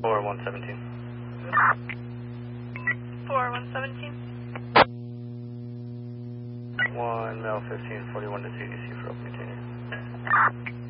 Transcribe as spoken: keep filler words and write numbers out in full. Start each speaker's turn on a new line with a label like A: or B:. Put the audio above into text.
A: four one seventeen.
B: four one seventeen.
A: one male fifteen forty-one to C D C for open container.